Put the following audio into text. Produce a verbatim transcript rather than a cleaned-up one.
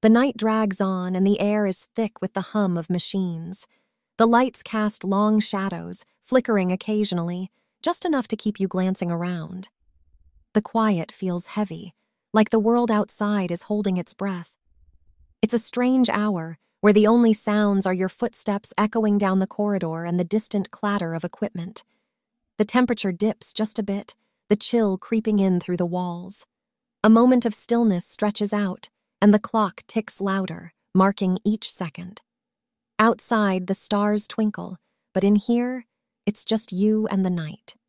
The night drags on, and the air is thick with the hum of machines. The lights cast long shadows, flickering occasionally, just enough to keep you glancing around. The quiet feels heavy, like the world outside is holding its breath. It's a strange hour, where the only sounds are your footsteps echoing down the corridor and the distant clatter of equipment. The temperature dips just a bit, the chill creeping in through the walls. A moment of stillness stretches out, and the clock ticks louder, marking each second. Outside, the stars twinkle, but in here, it's just you and the night.